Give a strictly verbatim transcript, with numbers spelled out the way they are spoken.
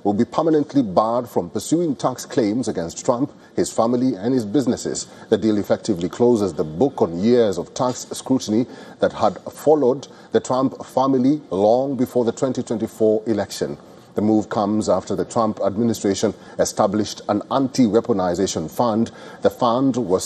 will be permanently barred from pursuing tax claims against Trump, his family and his businesses. The deal effectively closes the book on years of tax scrutiny that had followed the Trump family long before the twenty twenty-four election. The move comes after the Trump administration established an anti-weaponization fund. The fund was